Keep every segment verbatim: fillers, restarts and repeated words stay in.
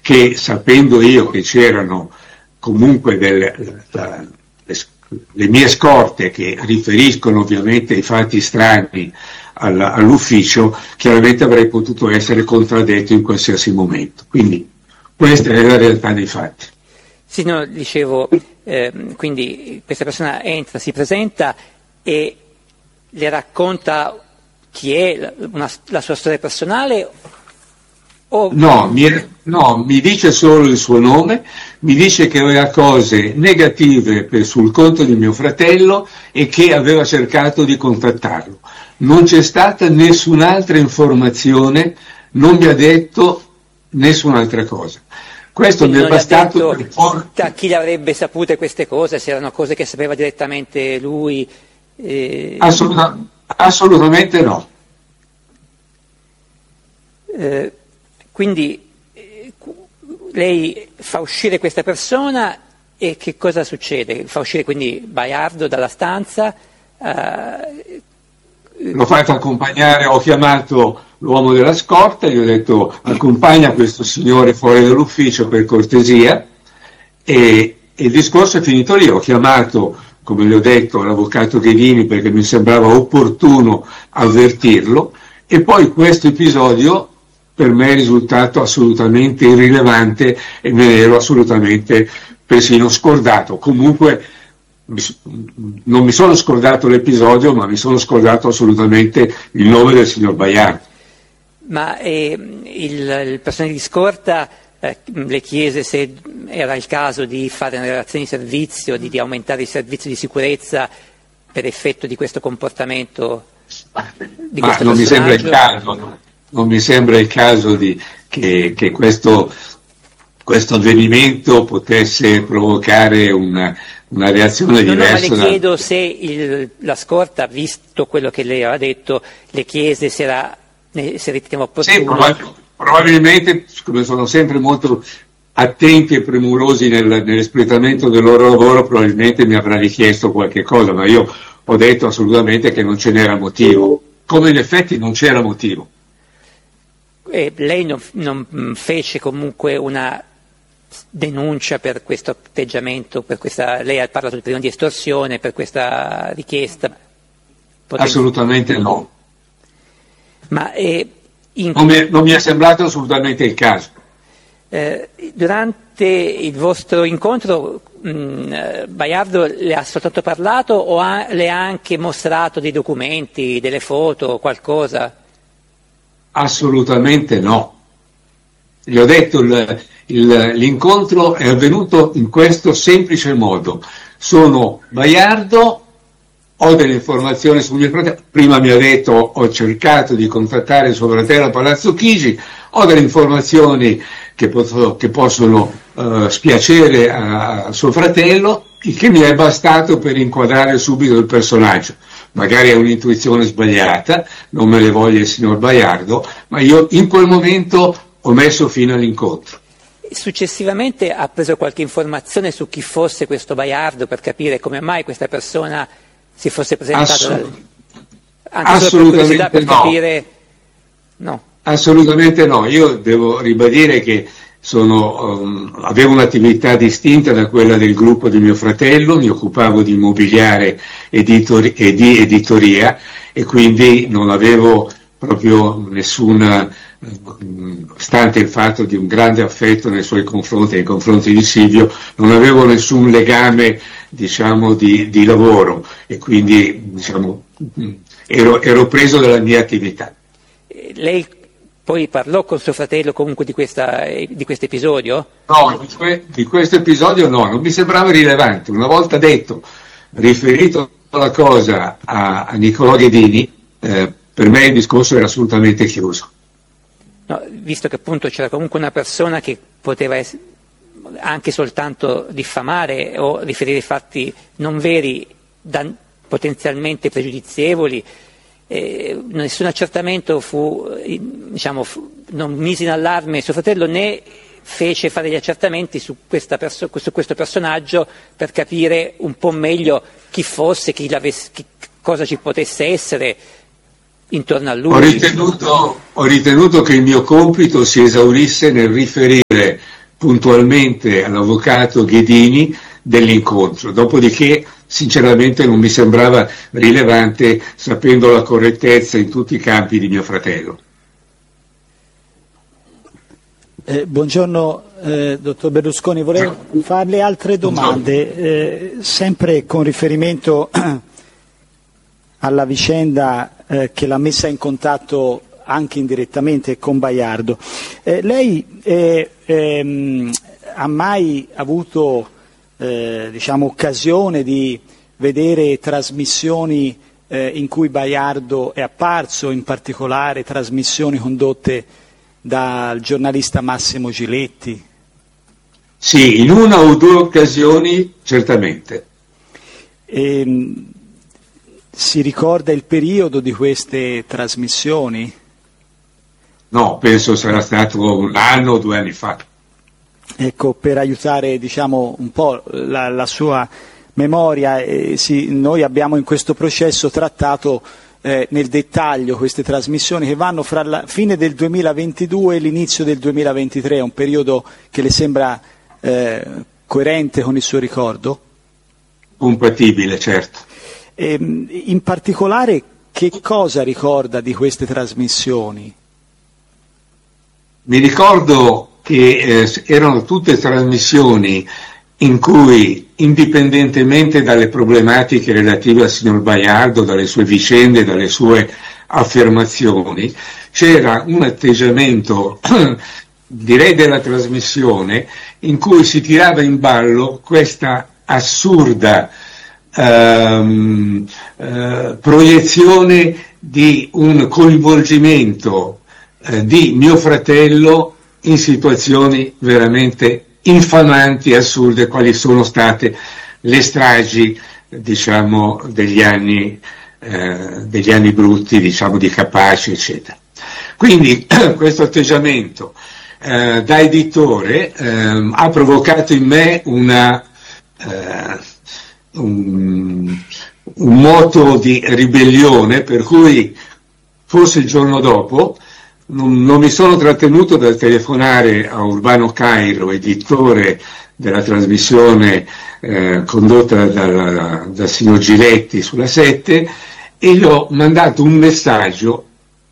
che, sapendo io che c'erano comunque delle, la, le, le mie scorte che riferiscono ovviamente i fatti strani alla, all'ufficio, chiaramente avrei potuto essere contraddetto in qualsiasi momento. Quindi questa è la realtà dei fatti. Sì, no, dicevo, eh, quindi questa persona entra, si presenta e le racconta chi è, una, la sua storia personale? O... No, mi, no, mi dice solo il suo nome, mi dice che aveva cose negative per, sul conto di mio fratello e che aveva cercato di contattarlo. Non c'è stata nessun'altra informazione, non mi ha detto nessun'altra cosa. Questo quindi mi è bastato detto per por... da chi le avrebbe sapute queste cose, se erano cose che sapeva direttamente lui? Eh... Assoluta, assolutamente no. Eh, quindi eh, lei fa uscire questa persona e che cosa succede? Fa uscire quindi Baiardo dalla stanza? Eh, L'ho fatto accompagnare, ho chiamato l'uomo della scorta, gli ho detto accompagna questo signore fuori dall'ufficio per cortesia, e, e il discorso è finito lì. Ho chiamato, come le ho detto, l'avvocato Ghedini perché mi sembrava opportuno avvertirlo, e poi questo episodio per me è risultato assolutamente irrilevante e me ne ero assolutamente persino scordato. Comunque non mi sono scordato l'episodio, ma mi sono scordato assolutamente il nome del signor Baiardo. Ma eh, il, il personale di scorta eh, le chiese se era il caso di fare una relazione di servizio, di, di aumentare il servizio di sicurezza per effetto di questo comportamento di ma questo non mi sembra il personaggio? caso, non mi sembra il caso di, che, che questo, questo avvenimento potesse provocare una, una reazione no, diversa. No, ma le chiedo da... se il, la scorta, visto quello che lei aveva detto, le chiese se, era, se riteneva opportuno. Sì, probab- probabilmente, come sono sempre molto attenti e premurosi nel, nell'espletamento del loro lavoro, probabilmente mi avrà richiesto qualche cosa, ma io ho detto assolutamente che non ce n'era motivo, come in effetti non c'era motivo. E lei non, non fece comunque una denuncia per questo atteggiamento, per questa, lei ha parlato prima di estorsione, per questa richiesta? Poten- Assolutamente no. Ma eh, in... non, mi è, non mi è sembrato assolutamente il caso. Eh, durante il vostro incontro mh, Baiardo le ha soltanto parlato o ha, le ha anche mostrato dei documenti, delle foto, qualcosa? Assolutamente no. Gli ho detto, il, il, l'incontro è avvenuto in questo semplice modo. Sono Baiardo, ho delle informazioni sul mio fratello, prima mi ha detto ho cercato di contattare suo fratello a Palazzo Chigi, ho delle informazioni che, posso, che possono uh, spiacere a, a suo fratello, il che mi è bastato per inquadrare subito il personaggio. Magari è un'intuizione sbagliata, non me le voglia il signor Baiardo, ma io in quel momento ho messo fine all'incontro. Successivamente ha preso qualche informazione su chi fosse questo Baiardo per capire come mai questa persona si fosse presentata? Assolut- anche assolutamente solo per curiosità, per no. capire? No. Assolutamente no, io devo ribadire che sono, um, avevo un'attività distinta da quella del gruppo di mio fratello, mi occupavo di immobiliare editori- e di editoria e quindi non avevo proprio nessuna, stante il fatto di un grande affetto nei suoi confronti, nei confronti di Silvio, non avevo nessun legame, diciamo, di, di lavoro e quindi, diciamo, ero, ero preso dalla mia attività. Lei poi parlò con suo fratello comunque di questa, di questo episodio? No, di, que- di questo episodio no, non mi sembrava rilevante. Una volta detto, riferito la cosa a, a Nicolò Ghedini, eh, per me il discorso era assolutamente chiuso. No, visto che appunto c'era comunque una persona che poteva essere, anche soltanto diffamare o riferire fatti non veri, da, potenzialmente pregiudizievoli, eh, nessun accertamento fu, diciamo, fu, non mise in allarme suo fratello né fece fare gli accertamenti su, questa perso- su questo personaggio per capire un po' meglio chi fosse, chi l'avesse, chi, cosa ci potesse essere intorno a lui. Ho ritenuto, ho ritenuto che il mio compito si esaurisse nel riferire puntualmente all'avvocato Ghedini dell'incontro, dopodiché sinceramente non mi sembrava rilevante, sapendo la correttezza in tutti i campi di mio fratello. Eh, buongiorno eh, dottor Berlusconi, volevo farle altre domande, eh, sempre con riferimento alla vicenda eh, che l'ha messa in contatto anche indirettamente con Baiardo. Eh, lei eh, ehm, ha mai avuto eh, diciamo, occasione di vedere trasmissioni eh, in cui Baiardo è apparso, in particolare trasmissioni condotte dal giornalista Massimo Giletti? Sì, in una o due occasioni certamente. E, si ricorda il periodo di queste trasmissioni? No, penso sarà stato un anno o due anni fa. Ecco, per aiutare diciamo, un po' la, la sua memoria, eh, sì, noi abbiamo in questo processo trattato Eh, nel dettaglio queste trasmissioni che vanno fra la fine del duemilaventidue e l'inizio del duemilaventitré, è un periodo che le sembra eh, coerente con il suo ricordo? Compatibile, certo. E, in particolare che cosa ricorda di queste trasmissioni? Mi ricordo che eh, erano tutte trasmissioni in cui, indipendentemente dalle problematiche relative al signor Baiardo, dalle sue vicende, dalle sue affermazioni, c'era un atteggiamento, direi della trasmissione, in cui si tirava in ballo questa assurda ehm, eh, proiezione di un coinvolgimento eh, di mio fratello in situazioni veramente infamanti e assurde, quali sono state le stragi, diciamo, degli anni, eh, degli anni brutti, diciamo, di Capaci, eccetera. Quindi questo atteggiamento eh, da editore eh, ha provocato in me una, eh, un, un moto di ribellione, per cui forse il giorno dopo Non, non mi sono trattenuto dal telefonare a Urbano Cairo, editore della trasmissione eh, condotta dal, dal signor Giletti sulla sette, e gli ho mandato un messaggio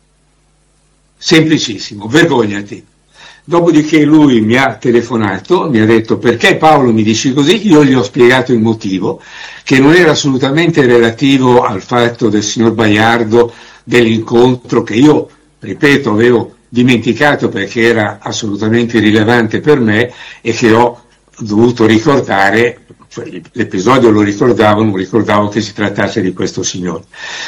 semplicissimo: vergognati. Dopodiché lui mi ha telefonato, mi ha detto: perché Paolo mi dici così? Io gli ho spiegato il motivo, che non era assolutamente relativo al fatto del signor Baiardo, dell'incontro che io, ripeto, avevo dimenticato perché era assolutamente irrilevante per me e che ho dovuto ricordare, cioè l'episodio lo ricordavo, non ricordavo che si trattasse di questo signore.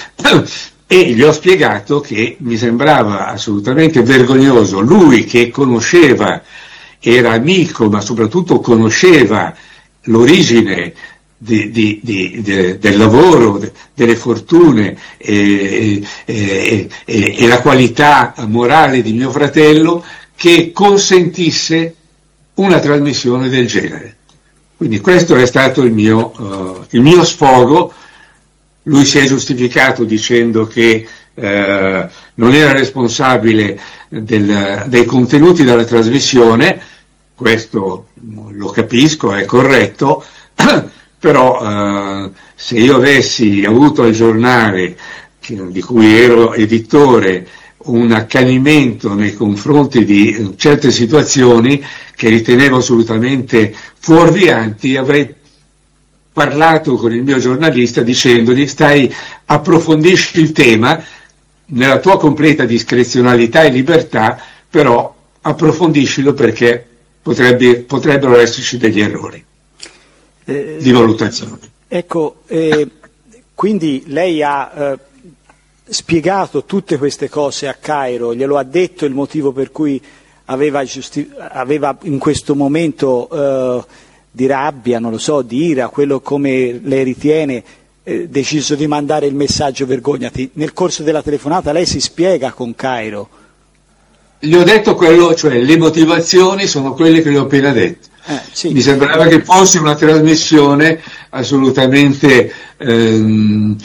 E gli ho spiegato che mi sembrava assolutamente vergognoso, lui che conosceva, era amico, ma soprattutto conosceva l'origine Di, di, di, de, del lavoro, de, delle fortune e, e, e, e la qualità morale di mio fratello, che consentisse una trasmissione del genere. Quindi questo è stato il mio, uh, il mio sfogo. Lui si è giustificato dicendo che uh, non era responsabile del, dei contenuti della trasmissione. Questo lo capisco, è corretto. Però eh, se io avessi avuto al giornale, che, di cui ero editore, un accanimento nei confronti di certe situazioni che ritenevo assolutamente fuorvianti, avrei parlato con il mio giornalista dicendogli: stai, approfondisci il tema nella tua completa discrezionalità e libertà, però approfondiscilo perché potrebbe, potrebbero esserci degli errori Eh, di valutazione. Ecco, eh, quindi lei ha eh, spiegato tutte queste cose a Cairo, glielo ha detto il motivo per cui aveva, giusti- aveva in questo momento eh, di rabbia, non lo so, di ira, quello come lei ritiene, eh, deciso di mandare il messaggio vergognati. Nel corso della telefonata lei si spiega con Cairo? Gli ho detto quello, cioè le motivazioni sono quelle che le ho appena detto. Eh, sì. Mi sembrava che fosse una trasmissione assolutamente ehm,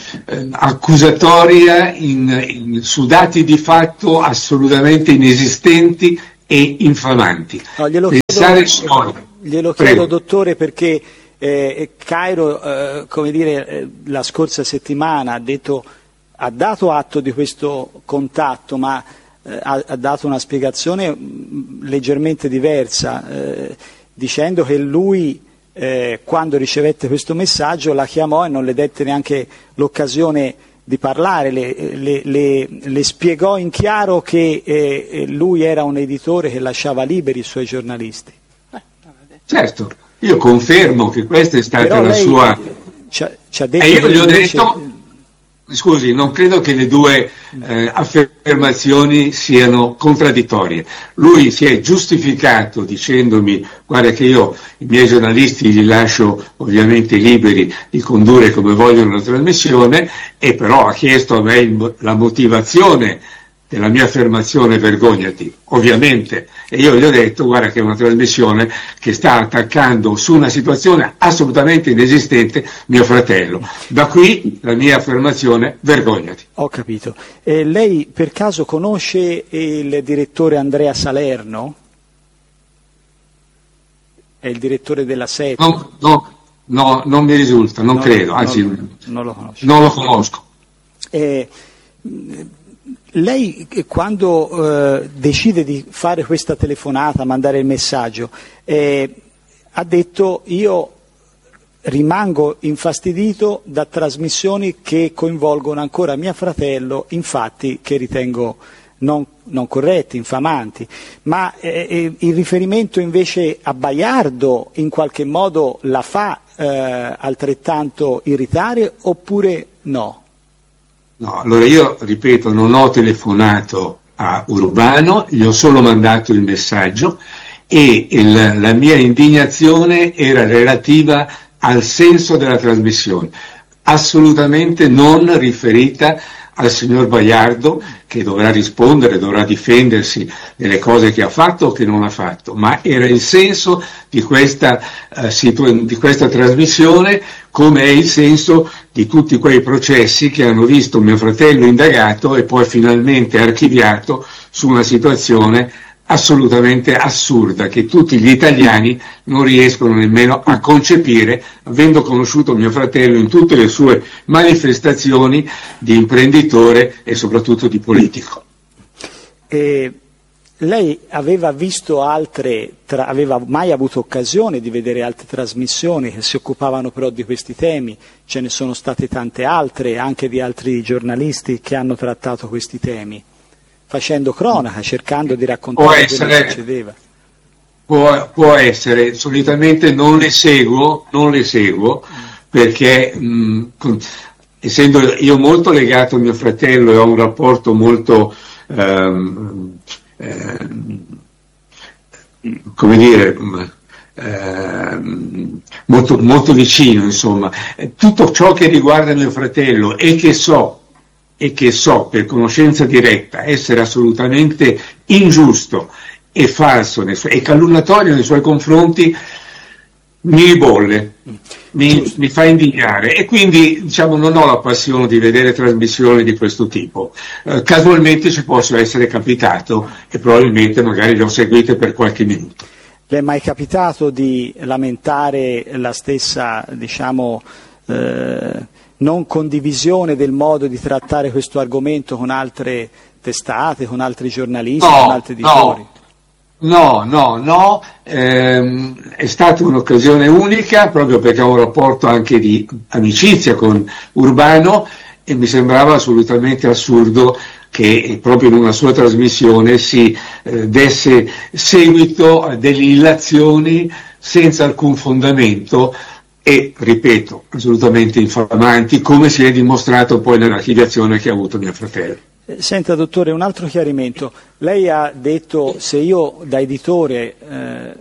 accusatoria in, in, su dati di fatto assolutamente inesistenti e infamanti. No, glielo Pensare chiedo, solo. glielo chiedo dottore, perché eh, Cairo, eh, come dire, eh, la scorsa settimana ha detto, ha dato atto di questo contatto, ma eh, ha, ha dato una spiegazione mh, leggermente diversa, eh, dicendo che lui eh, quando ricevette questo messaggio la chiamò e non le dette neanche l'occasione di parlare, le, le, le, le spiegò in chiaro che eh, lui era un editore che lasciava liberi i suoi giornalisti. Certo, io confermo che questa è stata Però la lei sua... ci ha, ci ha detto e io gli ho invece... detto, scusi, non credo che le due eh, affermazioni siano contraddittorie. Lui si è giustificato dicendomi: guarda che io i miei giornalisti li lascio ovviamente liberi di condurre come vogliono la trasmissione, e però ha chiesto a me la motivazione della mia affermazione vergognati, ovviamente, e io gli ho detto: guarda che è una trasmissione che sta attaccando su una situazione assolutamente inesistente mio fratello. Da qui la mia affermazione vergognati. Ho capito. Eh, lei per caso conosce il direttore Andrea Salerno? È il direttore della Sette? No, no, no, non mi risulta, non no, credo, anzi non, non lo conosco. Non lo conosco. Eh, Lei quando eh, decide di fare questa telefonata, mandare il messaggio, eh, ha detto: io rimango infastidito da trasmissioni che coinvolgono ancora mio fratello in fatti che ritengo non, non corretti, infamanti. Ma eh, il riferimento invece a Baiardo in qualche modo la fa eh, altrettanto irritare oppure no? No, allora io, ripeto, non ho telefonato a Urbano, gli ho solo mandato il messaggio e il, la mia indignazione era relativa al senso della trasmissione, assolutamente non riferita al signor Baiardo, che dovrà rispondere, dovrà difendersi delle cose che ha fatto o che non ha fatto, ma era il senso di questa, uh, situ- di questa trasmissione, come è il senso di tutti quei processi che hanno visto mio fratello indagato e poi finalmente archiviato su una situazione assolutamente assurda che tutti gli italiani non riescono nemmeno a concepire, avendo conosciuto mio fratello in tutte le sue manifestazioni di imprenditore e soprattutto di politico. E lei aveva visto altre, tra, aveva mai avuto occasione di vedere altre trasmissioni che si occupavano però di questi temi? Ce ne sono state tante altre, anche di altri giornalisti che hanno trattato questi temi, facendo cronaca, cercando di raccontare quello che succedeva. Può, può essere, solitamente non le seguo, non le seguo perché mh, con, essendo io molto legato a mio fratello e ho un rapporto molto ehm, ehm, come dire ehm, molto, molto vicino, insomma, tutto ciò che riguarda mio fratello e che so e che so per conoscenza diretta essere assolutamente ingiusto e falso nei suoi, e calunniatorio nei suoi confronti, mi ribolle, mi, mi fa indignare, e quindi diciamo non ho la passione di vedere trasmissioni di questo tipo. Eh, casualmente ci posso essere capitato e probabilmente magari le ho seguite per qualche minuto. Le è mai capitato di lamentare la stessa, diciamo, eh, non condivisione del modo di trattare questo argomento con altre testate, con altri giornalisti, no, con altri editori? No, no, no, ehm, è stata un'occasione unica proprio perché ho un rapporto anche di amicizia con Urbano e mi sembrava assolutamente assurdo che proprio in una sua trasmissione si eh, desse seguito a delle illazioni senza alcun fondamento e, ripeto, assolutamente infamanti, come si è dimostrato poi nell'archiviazione che ha avuto mio fratello. Senta dottore, un altro chiarimento. Lei ha detto: se io da editore eh,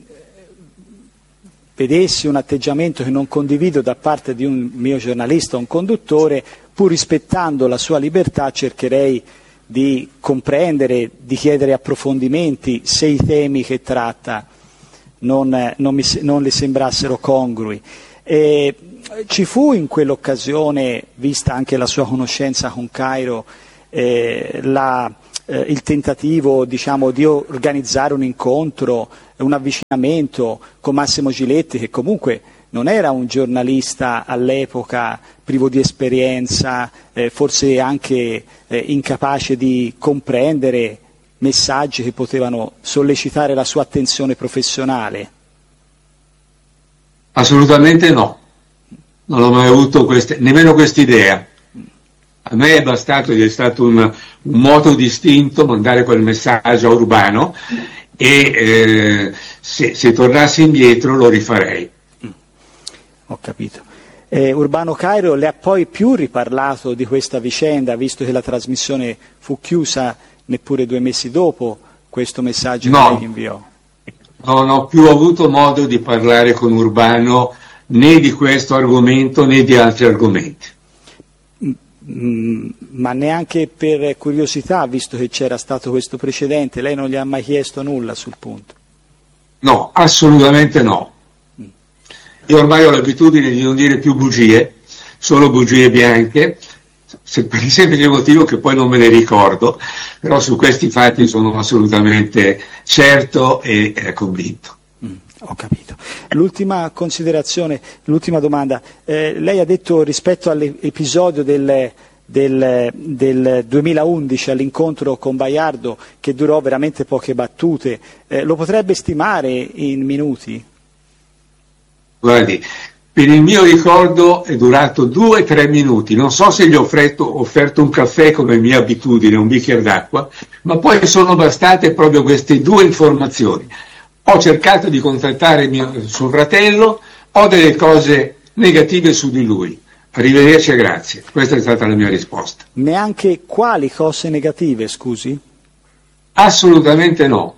vedessi un atteggiamento che non condivido da parte di un mio giornalista o un conduttore, pur rispettando la sua libertà cercherei di comprendere, di chiedere approfondimenti se i temi che tratta non, non, mi, non le sembrassero congrui. E ci fu in quell'occasione, vista anche la sua conoscenza con Cairo, eh, la, eh, il tentativo, diciamo, di organizzare un incontro, un avvicinamento con Massimo Giletti, che comunque non era un giornalista all'epoca privo di esperienza, eh, forse anche eh, incapace di comprendere messaggi che potevano sollecitare la sua attenzione professionale? Assolutamente no, non ho mai avuto queste, nemmeno quest'idea. A me è bastato ed è stato un, un moto distinto mandare quel messaggio a Urbano e eh, se, se tornassi indietro lo rifarei. Ho capito. Eh, Urbano Cairo le ha poi più riparlato di questa vicenda, visto che la trasmissione fu chiusa neppure due mesi dopo questo messaggio no, che lei inviò? Non ho più avuto modo di parlare con Urbano né di questo argomento né di altri argomenti. Mm, ma neanche per curiosità, visto che c'era stato questo precedente, lei non gli ha mai chiesto nulla sul punto? No, assolutamente no. Io ormai ho l'abitudine di non dire più bugie, solo bugie bianche, se per il semplice motivo che poi non me ne ricordo, però su questi fatti sono assolutamente certo e eh, convinto. Mm, ho capito. L'ultima considerazione, l'ultima domanda. Eh, lei ha detto rispetto all'episodio del, del, del duemilaundici, all'incontro con Baiardo, che durò veramente poche battute, eh, lo potrebbe stimare in minuti? Guardi, per il mio ricordo è durato due o tre minuti, non so se gli ho offerto, offerto un caffè come mia abitudine, un bicchiere d'acqua, ma poi sono bastate proprio queste due informazioni. Ho cercato di contattare mio, suo fratello, ho delle cose negative su di lui. Arrivederci e grazie. Questa è stata la mia risposta. Neanche quali cose negative, scusi? Assolutamente no.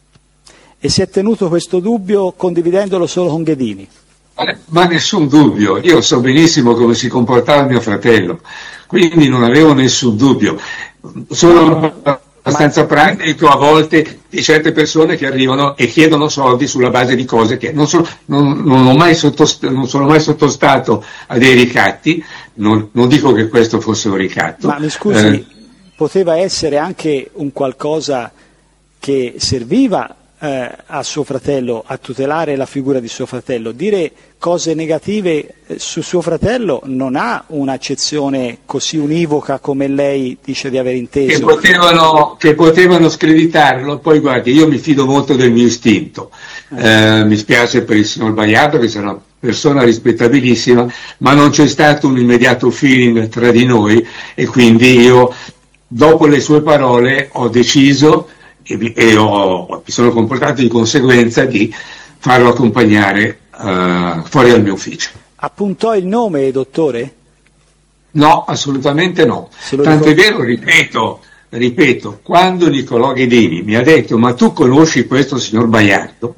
E si è tenuto questo dubbio condividendolo solo con Ghedini? Ma nessun dubbio, io so benissimo come si comportava mio fratello, quindi non avevo nessun dubbio. Sono abbastanza pratico a volte di certe persone che arrivano e chiedono soldi sulla base di cose che non sono, non, non, ho mai sottost- non sono mai sottostato a dei ricatti, non, non dico che questo fosse un ricatto. Ma mi scusi, eh, poteva essere anche un qualcosa che serviva Eh, a suo fratello, a tutelare la figura di suo fratello. Dire cose negative su suo fratello non ha un'accezione così univoca come lei dice di aver inteso. Che potevano, che potevano screditarlo. Poi guardi, io mi fido molto del mio istinto, eh, mi spiace per il signor Baiardo, che è una persona rispettabilissima, ma non c'è stato un immediato feeling tra di noi e quindi io, dopo le sue parole, ho deciso e, e ho, mi sono comportato di conseguenza di farlo accompagnare uh, fuori dal mio ufficio. Appuntò il nome, dottore? No, assolutamente no. Tanto è vero, ripeto, ripeto, quando Nicolò Ghedini mi ha detto ma tu conosci questo signor Baiardo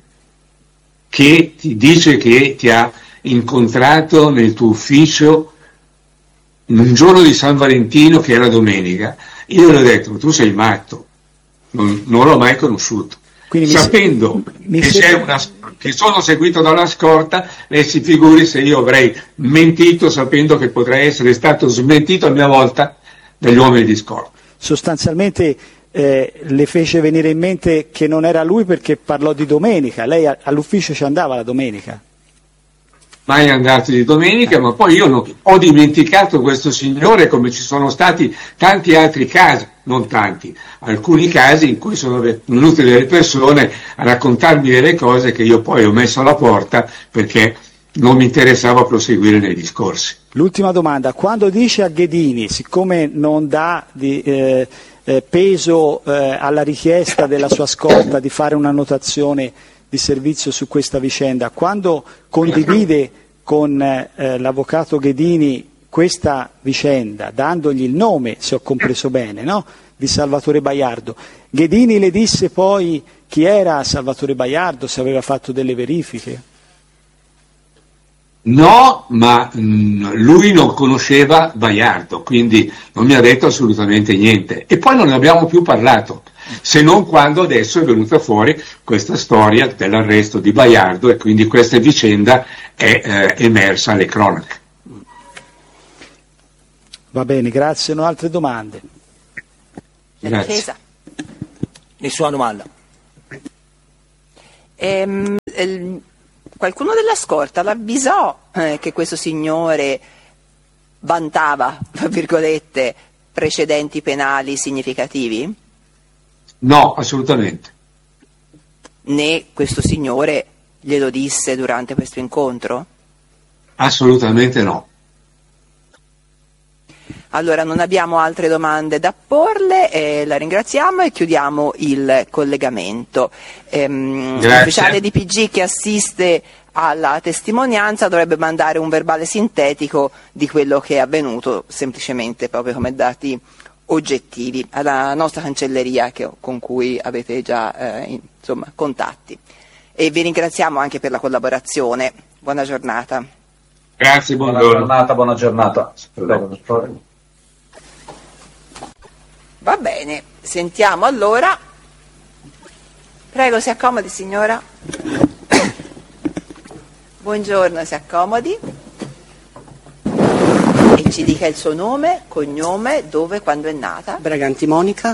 che ti dice che ti ha incontrato nel tuo ufficio in un giorno di San Valentino che era domenica, io gli ho detto tu sei matto. Non, non l'ho mai conosciuto. Quindi sapendo mi, mi che, c'è una, che sono seguito dalla scorta, lei si figuri se io avrei mentito sapendo che potrei essere stato smentito a mia volta dagli uomini di scorta. Sostanzialmente eh, le fece venire in mente che non era lui perché parlò di domenica. Lei a, all'ufficio ci andava la domenica? Mai andato di domenica, ma poi io no, ho dimenticato questo signore, come ci sono stati tanti altri casi, non tanti, alcuni casi in cui sono venute delle persone a raccontarmi delle cose che io poi ho messo alla porta perché non mi interessava proseguire nei discorsi. L'ultima domanda, quando dice a Ghedini, siccome non dà di, eh, eh, peso eh, alla richiesta della sua scorta di fare un'annotazione di servizio su questa vicenda, quando condivide con eh, l'avvocato Ghedini questa vicenda, dandogli il nome, se ho compreso bene, no? Di Salvatore Baiardo, Ghedini le disse poi chi era Salvatore Baiardo, se aveva fatto delle verifiche? No, ma mh, lui non conosceva Baiardo, quindi non mi ha detto assolutamente niente. E poi non ne abbiamo più parlato, se non quando adesso è venuta fuori questa storia dell'arresto di Baiardo e quindi questa vicenda è eh, emersa alle cronache. Va bene, grazie. Non ho altre domande? Grazie. Nessuna domanda. Ehm, el, qualcuno della scorta l'avvisò eh, che questo signore vantava, tra virgolette, precedenti penali significativi? No, assolutamente. Né questo signore glielo disse durante questo incontro? Assolutamente no. Allora non abbiamo altre domande da porle, eh, la ringraziamo e chiudiamo il collegamento. Ehm, l'ufficiale di P G che assiste alla testimonianza dovrebbe mandare un verbale sintetico di quello che è avvenuto, semplicemente proprio come dati oggettivi, alla nostra cancelleria che, con cui avete già eh, insomma, contatti. E vi ringraziamo anche per la collaborazione. Buona giornata. Grazie, buona giornata, buona giornata. Prego. Va bene, sentiamo allora. Prego, si accomodi signora. Buongiorno, si accomodi. E ci dica il suo nome, cognome, dove, quando è nata. Braganti Monica.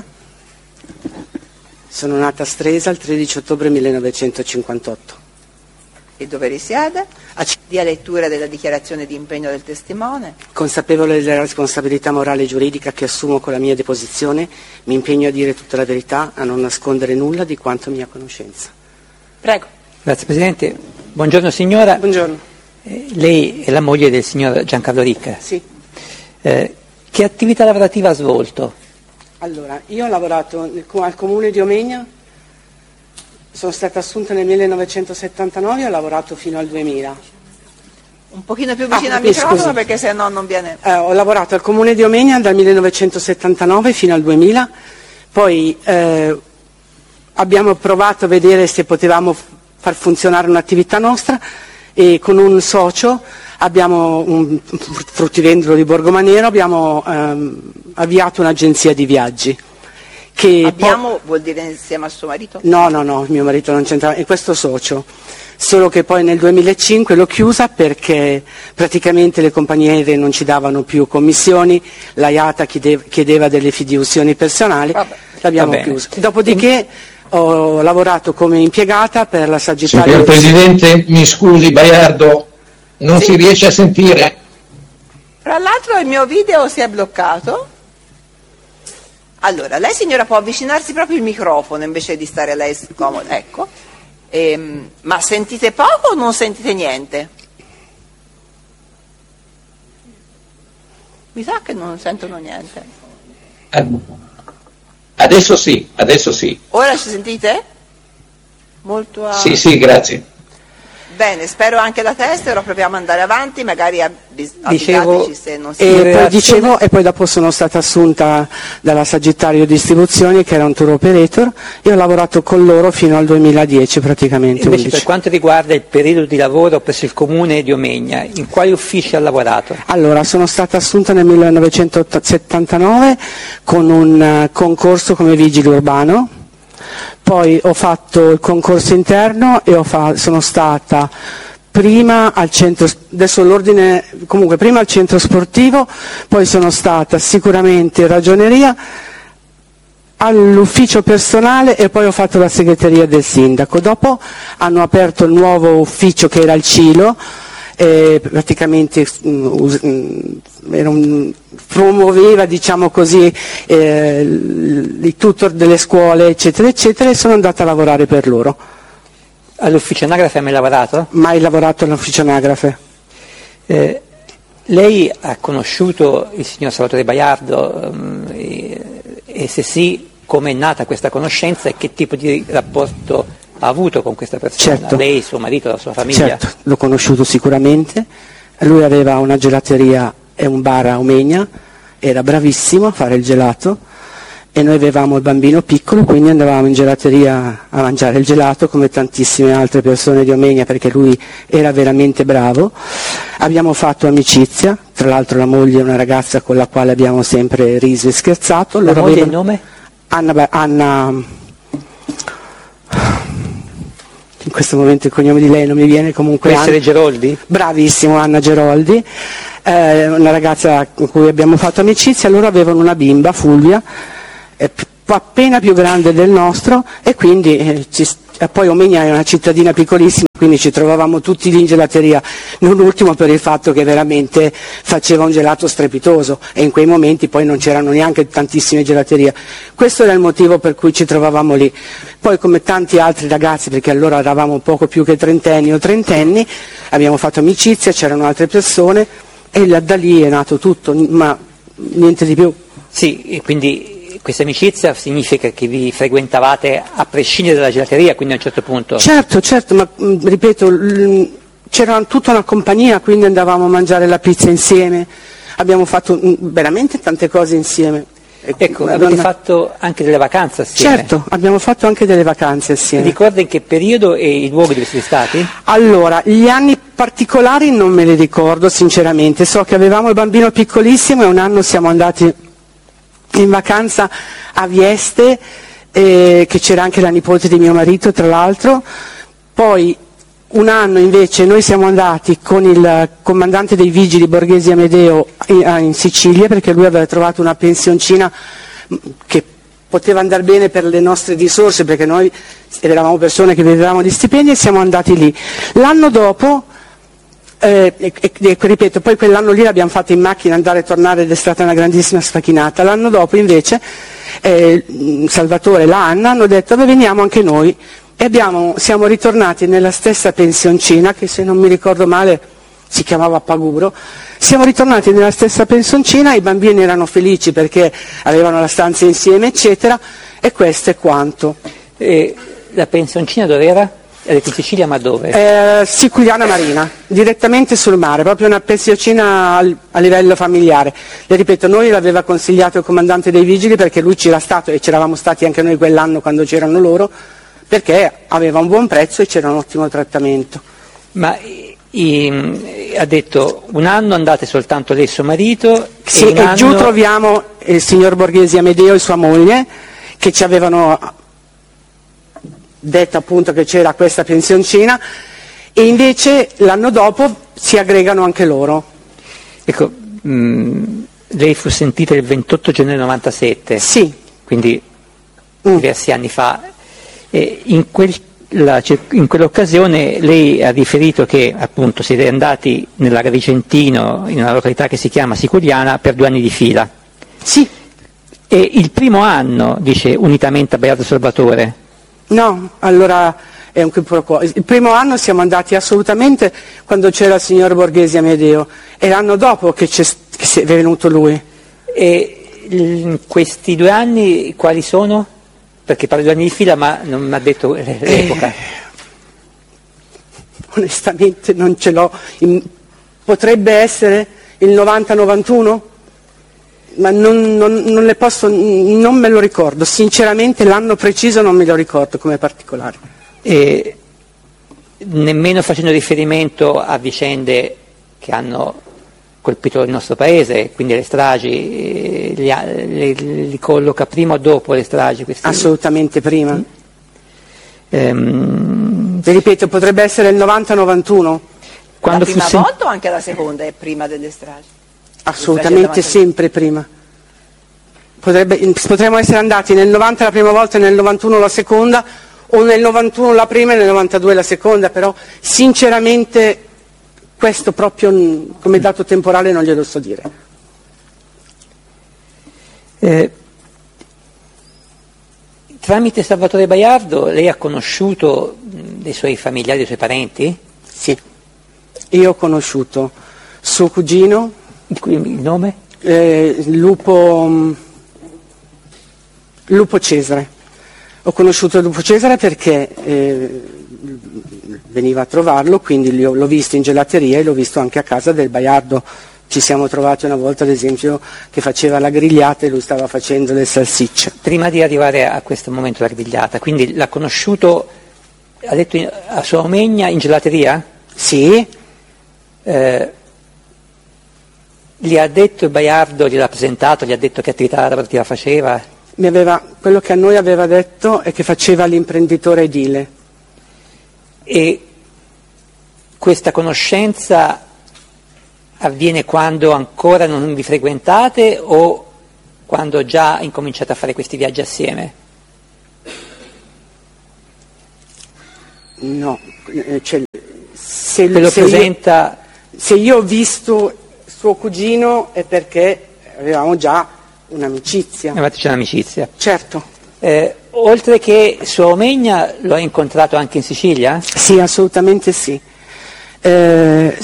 Sono nata a Stresa il tredici ottobre millenovecentocinquantotto. E dove risiede? Dia lettura della dichiarazione di impegno del testimone. Consapevole della responsabilità morale e giuridica che assumo con la mia deposizione, mi impegno a dire tutta la verità, a non nascondere nulla di quanto mia conoscenza. Prego. Grazie Presidente. Buongiorno signora. Buongiorno. Eh, lei è la moglie del signor Giancarlo Ricca. Sì. Eh, che attività lavorativa ha svolto? Allora, io ho lavorato nel, al comune di Omegna, sono stata assunta nel millenovecentosettantanove e ho lavorato fino al duemila. Un pochino più vicino ah, al scusi. microfono perché se no non viene... Eh, ho lavorato al comune di Omegna dal millenovecentosettantanove fino al duemila, poi eh, abbiamo provato a vedere se potevamo far funzionare un'attività nostra e con un socio abbiamo un fruttivendolo di Borgomanero, abbiamo ehm, avviato un'agenzia di viaggi. Che abbiamo poi... vuol dire insieme a suo marito? No, no, no, mio marito non c'entrava, è questo socio. Solo che poi nel duemilacinque l'ho chiusa perché praticamente le compagnie aeree non ci davano più commissioni, la I A T A chiedeva, chiedeva delle fiduzioni personali, Vabbè, l'abbiamo chiusa. Dopodiché ho lavorato come impiegata per la Sagittario. Signor Presidente, mi scusi, Baiardo, non sì. si riesce a sentire. Tra l'altro il mio video si è bloccato. Allora, lei signora può avvicinarsi proprio il microfono invece di stare lei scomoda, ecco. Ehm, ma sentite poco o non sentite niente? Mi sa che non sentono niente. Adesso sì, adesso sì. Ora ci sentite? Molto a... Sì, sì, grazie. Bene, spero anche la testa, ora proviamo ad andare avanti, magari avvisateci se non si e poi dicevo, e poi dopo sono stata assunta dalla Sagittario Distribuzioni, che era un tour operator, e ho lavorato con loro fino al duemiladieci praticamente. Invece undici. Per quanto riguarda il periodo di lavoro presso il comune di Omegna, in quali uffici ha lavorato? Allora, sono stata assunta nel millenovecentosettantanove con un uh, concorso come vigile urbano. Poi ho fatto il concorso interno e ho fa- sono stata prima al centro, adesso l'ordine, comunque prima al centro sportivo, poi sono stata sicuramente in ragioneria, all'ufficio personale e poi ho fatto la segreteria del sindaco. Dopo hanno aperto il nuovo ufficio che era il Cilo, e praticamente um, era un, promuoveva, diciamo così, eh, i tutor delle scuole eccetera eccetera, e sono andata a lavorare per loro. All'ufficio anagrafe hai mai lavorato? Mai lavorato all'ufficio anagrafe. Eh, lei ha conosciuto il signor Salvatore Baiardo um, e, e se sì, come è nata questa conoscenza e che tipo di rapporto ha avuto con questa persona? Certo. Lei, suo marito, la sua famiglia? Certo, l'ho conosciuto sicuramente. Lui aveva una gelateria e un bar a Omegna, era bravissimo a fare il gelato e noi avevamo il bambino piccolo, quindi andavamo in gelateria a mangiare il gelato come tantissime altre persone di Omegna, perché lui era veramente bravo. Abbiamo fatto amicizia, tra l'altro la moglie è una ragazza con la quale abbiamo sempre riso e scherzato. La Loro moglie, avevano... il nome? Anna, Anna... in questo momento il cognome di lei non mi viene, comunque può essere Anna, Geroldi? Bravissimo, Anna Geroldi, eh, una ragazza con cui abbiamo fatto amicizia. Loro avevano una bimba, Fulvia, eh, appena più grande del nostro e quindi eh, ci, poi Omegna è una cittadina piccolissima, quindi ci trovavamo tutti lì in gelateria, non ultimo per il fatto che veramente faceva un gelato strepitoso e in quei momenti poi non c'erano neanche tantissime gelaterie. Questo era il motivo per cui ci trovavamo lì. Poi come tanti altri ragazzi, perché allora eravamo poco più che trentenni o trentenni, abbiamo fatto amicizia, c'erano altre persone e da lì è nato tutto, ma niente di più. Sì, e quindi questa amicizia significa che vi frequentavate a prescindere dalla gelateria, quindi a un certo punto... Certo, certo, ma mh, ripeto, l- c'era tutta una compagnia, quindi andavamo a mangiare la pizza insieme, abbiamo fatto mh, veramente tante cose insieme. Ecco, avete non... fatto anche delle vacanze assieme? Certo, abbiamo fatto anche delle vacanze assieme. Ricorda in che periodo e i luoghi dove siete stati? Allora, gli anni particolari non me li ricordo sinceramente, so che avevamo il bambino piccolissimo e un anno siamo andati in vacanza a Vieste, eh, che c'era anche la nipote di mio marito tra l'altro, poi un anno invece noi siamo andati con il comandante dei vigili Borghesi Amedeo in, in Sicilia, perché lui aveva trovato una pensioncina che poteva andare bene per le nostre risorse, perché noi eravamo persone che vivevamo di stipendi, e siamo andati lì. L'anno dopo, eh, e, e, ripeto, poi quell'anno lì l'abbiamo fatto in macchina, andare e tornare, ed è stata una grandissima sfacchinata. L'anno dopo invece eh, Salvatore e la Anna hanno detto: beh, veniamo anche noi, e abbiamo, siamo ritornati nella stessa pensioncina, che se non mi ricordo male si chiamava Paguro. Siamo ritornati nella stessa pensioncina, i bambini erano felici perché avevano la stanza insieme, eccetera, e questo è quanto. E la pensioncina dove era? Era in Sicilia, ma dove? Eh, Siculiana Marina, direttamente sul mare, proprio una pensioncina al, a livello familiare. Le ripeto, noi l'aveva consigliato il comandante dei vigili, perché lui c'era stato, e c'eravamo stati anche noi quell'anno quando c'erano loro, perché aveva un buon prezzo e c'era un ottimo trattamento. Ma i, ha detto un anno andate soltanto lei e suo marito? Sì, e, e anno... giù troviamo il signor Borghesi Amedeo e sua moglie, che ci avevano detto appunto che c'era questa pensioncina, e invece l'anno dopo si aggregano anche loro. Ecco, mh, lei fu sentita il ventotto gennaio novantasette, sì, quindi mm. diversi anni fa. E in, quel, la, in quell'occasione lei ha riferito che appunto siete andati nell'Agrigentino, in una località che si chiama Siculiana, per due anni di fila. Sì. E il primo anno, dice, unitamente a Baiardo Salvatore? No, allora è un quiproquo. Il primo anno siamo andati assolutamente quando c'era il signor Borghesi Amedeo, e l'anno dopo che, c'è, che è venuto lui. E in questi due anni quali sono? Perché parlo di due anni di fila, ma non mi ha detto l'epoca. Eh, onestamente non ce l'ho. In, potrebbe essere il novanta novantuno? Ma non, non, non le posso, non me lo ricordo. Sinceramente l'anno preciso non me lo ricordo come particolare. E nemmeno facendo riferimento a vicende che hanno colpito il nostro paese, quindi le stragi, li, li, li colloca prima o dopo le stragi? Questi... Assolutamente prima. Mm. Ehm... Vi ripeto, potrebbe essere il novanta novantuno. Quando la prima fu volta o anche la seconda è prima delle stragi? Assolutamente sempre prima. Potrebbe, potremmo essere andati nel novanta la prima volta e nel novantuno la seconda, o nel novantuno la prima e nel novantadue la seconda, però sinceramente questo proprio come dato temporale non glielo so dire. Eh, tramite Salvatore Baiardo lei ha conosciuto dei suoi familiari, dei suoi parenti? Sì, io ho conosciuto suo cugino. Il nome? Eh, Lupo, Lupo Cesare. Ho conosciuto Lupo Cesare perché eh, veniva a trovarlo, quindi l'ho visto in gelateria e l'ho visto anche a casa del Baiardo. Ci siamo trovati una volta, ad esempio, che faceva la grigliata e lui stava facendo le salsicce. Prima di arrivare a questo momento della grigliata, quindi l'ha conosciuto, ha detto in, a sua Omegna in gelateria? Sì. Eh, Gli ha detto il Baiardo, gliel'ha presentato, gli ha detto che attività lavorativa faceva? Mi aveva, quello che a noi aveva detto è che faceva l'imprenditore edile. E questa conoscenza avviene quando ancora non vi frequentate o quando già incominciate a fare questi viaggi assieme? No, cioè, se, Te lo se presenta... Io, se io ho visto suo cugino è perché avevamo già un'amicizia. Avete c'è un'amicizia. Certo. Eh, oltre che su Omegna, lo hai incontrato anche in Sicilia? Sì, assolutamente sì. Eh,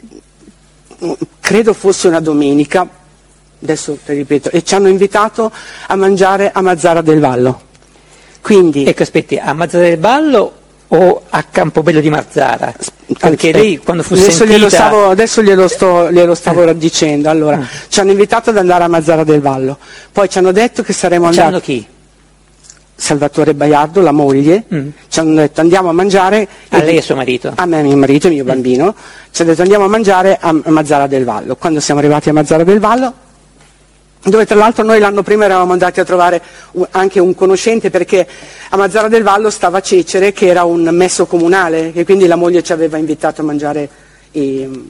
credo fosse una domenica, adesso te ripeto, e ci hanno invitato a mangiare a Mazzara del Vallo. Quindi, ecco, aspetti, a Mazzara del Vallo o a Campobello di Marzara? Perché eh, lei quando fu adesso sentita... Glielo stavo, adesso glielo, sto, glielo stavo eh. dicendo. Allora, eh. ci hanno invitato ad andare a Mazzara del Vallo, poi ci hanno detto che saremmo Ci andati... hanno chi? Salvatore Baiardo, la moglie, mm. ci hanno detto andiamo a mangiare... A lei e suo marito? A me, mio marito e mio mm. bambino, ci hanno detto andiamo a mangiare a Mazzara del Vallo. Quando siamo arrivati a Mazzara del Vallo, dove tra l'altro noi l'anno prima eravamo andati a trovare anche un conoscente, perché a Mazzara del Vallo stava Cecere, che era un messo comunale, e quindi la moglie ci aveva invitato a mangiare i,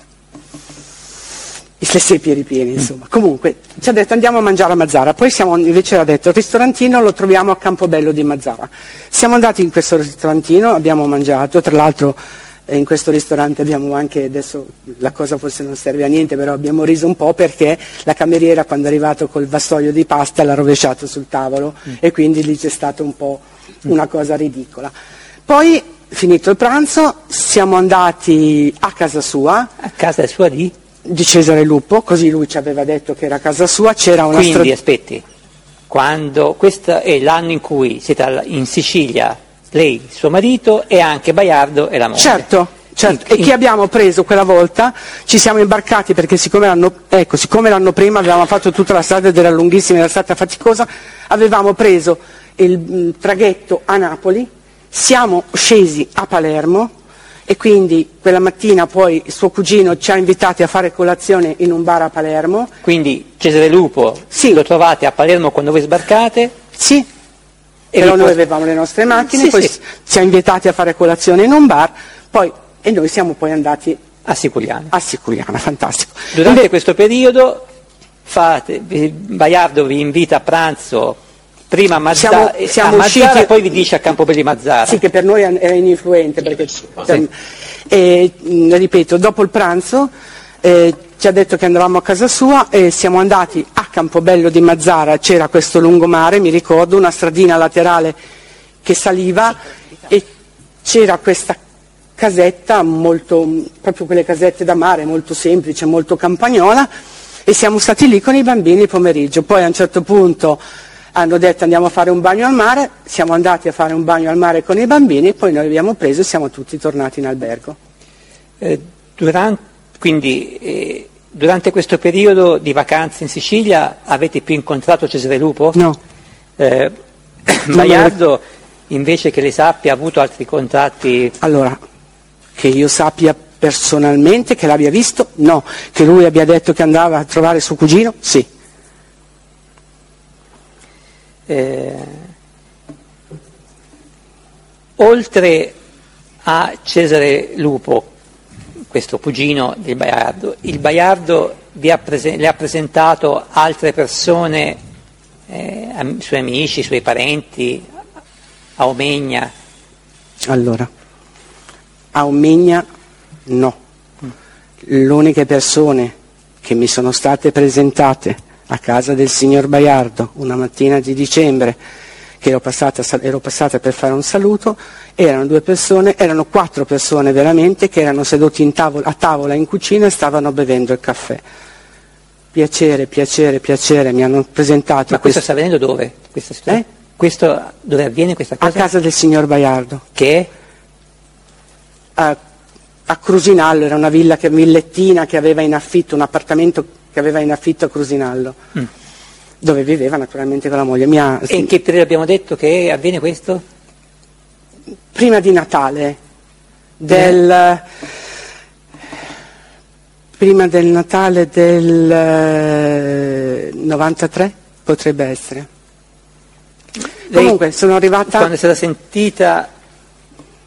le seppie ripiene, insomma. Comunque ci ha detto andiamo a mangiare a Mazzara, poi siamo, invece ha detto il ristorantino lo troviamo a Campobello di Mazzara. Siamo andati in questo ristorantino, abbiamo mangiato, tra l'altro in questo ristorante abbiamo anche, adesso la cosa forse non serve a niente, però abbiamo riso un po' perché la cameriera quando è arrivato col vassoio di pasta l'ha rovesciato sul tavolo mm. e quindi lì c'è stata un po' una cosa ridicola. Poi, finito il pranzo, siamo andati a casa sua. A casa sua di? Di Cesare Lupo, così lui ci aveva detto che era casa sua, c'era una Quindi, stra... aspetti, quando questo è l'anno in cui siete in Sicilia, lei, suo marito e anche Baiardo e la moglie. Certo, certo. In, e chi abbiamo preso quella volta, ci siamo imbarcati perché siccome l'anno, ecco, siccome l'anno prima avevamo fatto tutta la strada ed era lunghissima, era stata faticosa, avevamo preso il mh, traghetto a Napoli, siamo scesi a Palermo e quindi quella mattina poi suo cugino ci ha invitati a fare colazione in un bar a Palermo. Quindi Cesare Lupo sì. Lo trovate a Palermo quando voi sbarcate? Sì. E però noi avevamo le nostre macchine, sì, poi sì. ci ha invitati a fare colazione in un bar, poi, e noi siamo poi andati a Siculiana. A Siculiana, fantastico. Durante Invece, questo periodo fate, Baiardo vi invita a pranzo prima a Mazzara, siamo, siamo a Mazzara usciti, poi vi dice a Campobello di Mazzara. Sì, che per noi era ininfluente, perché, sì. per, e, ripeto, dopo il pranzo eh, ci ha detto che andavamo a casa sua e siamo andati a Campobello di Mazzara, c'era questo lungomare, mi ricordo, una stradina laterale che saliva e c'era questa casetta, molto, proprio quelle casette da mare, molto semplice, molto campagnola, e siamo stati lì con i bambini il pomeriggio. Poi a un certo punto hanno detto andiamo a fare un bagno al mare, siamo andati a fare un bagno al mare con i bambini, poi noi abbiamo preso e siamo tutti tornati in albergo. Eh, durante, quindi eh, durante questo periodo di vacanze in Sicilia avete più incontrato Cesare Lupo? No. Eh, Baiardo, invece che lei sappia, ha avuto altri contatti? Allora, che io sappia personalmente, che l'abbia visto, no. Che lui abbia detto che andava a trovare suo cugino, sì. Eh, oltre a Cesare Lupo, questo cugino del Baiardo, il Baiardo vi ha prese- le ha presentato altre persone, eh, am- suoi amici, suoi parenti, a Omegna? Allora, a Omegna no. Le uniche persone che mi sono state presentate a casa del signor Baiardo una mattina di dicembre, che ero passata, ero passata per fare un saluto, erano due persone, erano quattro persone veramente, che erano seduti in tavola, a tavola in cucina e stavano bevendo il caffè. Piacere, piacere, piacere, mi hanno presentato... Ma questo sta avvenendo dove? Questa storia? Eh? Questo, dove avviene questa cosa? A casa del signor Baiardo. Che? A, a Crusinallo, era una villa, che, villettina che aveva in affitto, un appartamento che aveva in affitto a Crusinallo, mm. dove viveva naturalmente con la moglie. Mi ha, e in che periodo abbiamo detto che avviene questo? Prima di Natale, del, eh. prima del Natale del eh, novantatré, potrebbe essere. Lei, comunque sono arrivata... Quando è stata sentita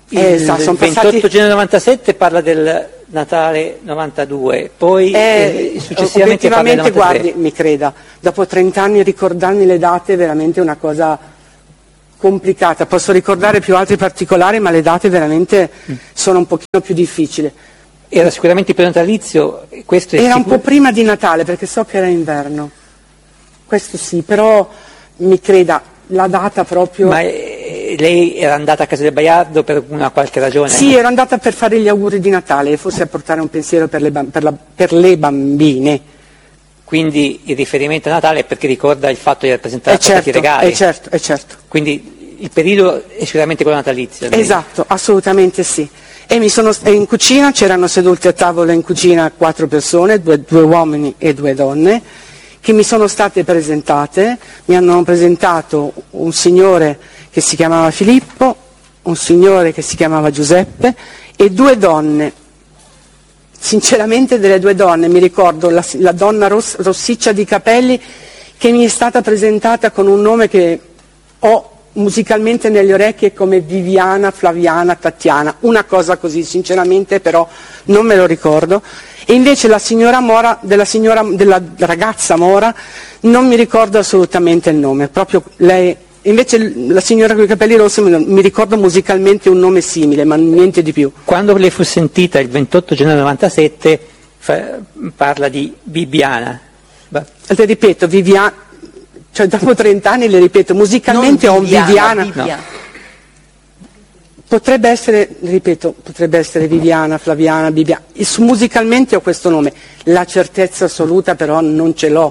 Il, eh, sa, il ventotto passati... gennaio novantasette parla del Natale novantadue, poi eh, eh, successivamente obiettivamente guardi, mi creda, dopo trenta anni ricordarmi le date è veramente una cosa complicata. Posso ricordare più altri particolari, ma le date veramente mm. sono un pochino più difficili. Era sicuramente per natalizio, questo è era sicur- un po' prima di Natale, perché so che era inverno, questo sì, però mi creda, la data proprio... Ma eh, lei era andata a casa del Baiardo per una qualche ragione? Sì, ero andata per fare gli auguri di Natale e forse a portare un pensiero per le, ba- per la- per le bambine. Quindi il riferimento a Natale è perché ricorda il fatto di aver presentato certo, i regali? È certo, è certo. Quindi il periodo è sicuramente quello natalizio? Esatto, assolutamente sì. E, mi sono, e in cucina c'erano sedute a tavola in cucina quattro persone, due, due uomini e due donne, che mi sono state presentate. Mi hanno presentato un signore che si chiamava Filippo, un signore che si chiamava Giuseppe e due donne. Sinceramente delle due donne mi ricordo la, la donna ross, rossiccia di capelli che mi è stata presentata con un nome che ho musicalmente nelle orecchie come Viviana, Flaviana, Tatiana, una cosa così, sinceramente però non me lo ricordo. E invece la signora Mora, della, signora, della ragazza Mora, non mi ricordo assolutamente il nome, proprio lei. Invece la signora con i capelli rossi mi ricordo musicalmente un nome simile, ma niente di più. Quando lei fu sentita il ventotto gennaio novantasette fa, parla di Bibiana. Te ripeto, Viviana. Cioè dopo trent'anni le ripeto, musicalmente ho un Viviana. Viviana. No. Potrebbe essere, ripeto, potrebbe essere Viviana, Flaviana, Bibiana. Musicalmente ho questo nome, la certezza assoluta però non ce l'ho.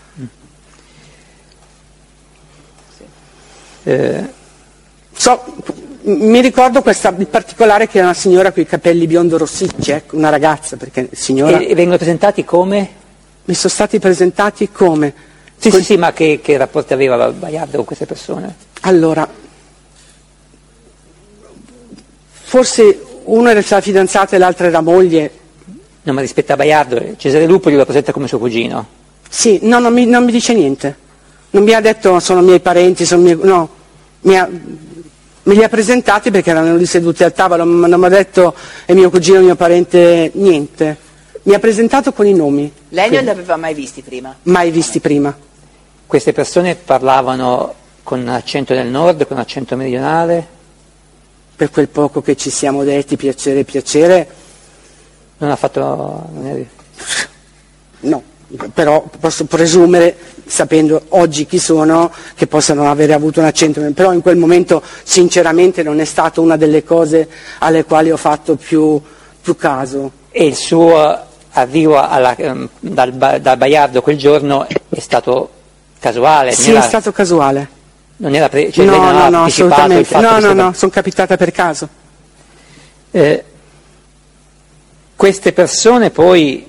Eh. So, mi ricordo questa, in particolare che era una signora con i capelli biondo rossicci, ecco, una ragazza, perché signora... E, e vengono presentati come? Mi sono stati presentati come? Sì, sì, sì, ma che, che rapporti aveva Baiardo con queste persone? Allora, forse uno era la fidanzata e l'altra era moglie. No, ma rispetto a Baiardo, Cesare Lupo glielo presenta come suo cugino? Sì, no, non mi, non mi dice niente. Non mi ha detto sono miei parenti, sono miei... no, mi ha, me li ha presentati perché erano lì seduti al tavolo, ma non mi ha detto è mio cugino, mio parente, niente. Mi ha presentato con i nomi. Lei non li aveva mai visti prima? Mai visti prima. Queste persone parlavano con accento del nord, con accento meridionale? Per quel poco che ci siamo detti, piacere, piacere. Non ha fatto... Non è... No, però posso presumere, sapendo oggi chi sono, che possano avere avuto un accento, però in quel momento sinceramente non è stata una delle cose alle quali ho fatto più, più caso. E il suo arrivo alla, um, dal, dal Baiardo quel giorno è stato casuale? Sì, era, è stato casuale. Non era pre- cioè no, lei non no, no, assolutamente. No, no, no, sono capitata per caso. Eh, queste persone poi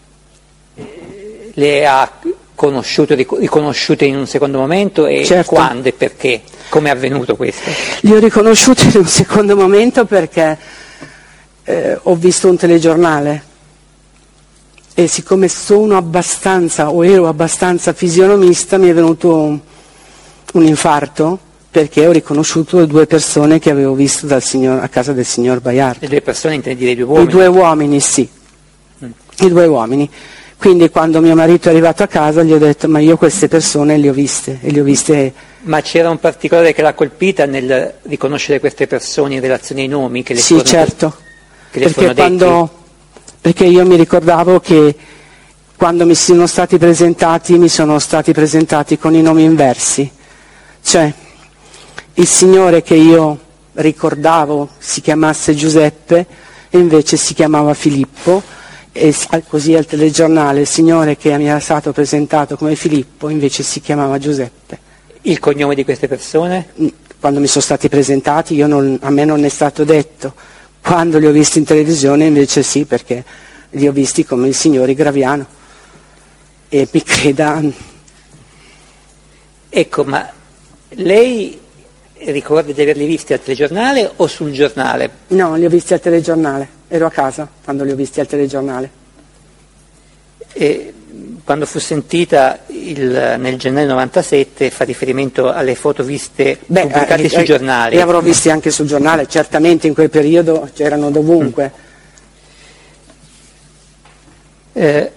le ha conosciute, riconosciute in un secondo momento e certo. Quando e perché? Come è avvenuto questo? Li ho riconosciuti in un secondo momento perché eh, ho visto un telegiornale e siccome sono abbastanza o ero abbastanza fisionomista mi è venuto un, un infarto perché ho riconosciuto le due persone che avevo visto dal signor, a casa del signor Baiardo. Le due persone intendi dei due uomini? I due uomini, sì. Mm. I due uomini. Quindi quando mio marito è arrivato a casa gli ho detto ma io queste persone le ho viste e le ho viste. Ma c'era un particolare che l'ha colpita nel riconoscere queste persone in relazione ai nomi che le sì, furono, certo. che le perché, furono quando, perché io mi ricordavo che quando mi sono stati presentati mi sono stati presentati con i nomi inversi. Cioè il signore che io ricordavo si chiamasse Giuseppe e invece si chiamava Filippo. E così al telegiornale il signore che mi era stato presentato come Filippo invece si chiamava Giuseppe. Il cognome di queste persone? Quando mi sono stati presentati io non, a me non è stato detto, quando li ho visti in televisione invece sì, perché li ho visti come il signore Graviano e mi creda. Ecco, ma lei ricorda di averli visti al telegiornale o sul giornale? No, li ho visti al telegiornale. Ero a casa quando li ho visti al telegiornale. E quando fu sentita il, nel gennaio novantasette fa riferimento alle foto viste Beh, pubblicate eh, sui eh, giornali. Le avrò viste anche sul giornale, certamente in quel periodo c'erano dovunque. Mm. Eh,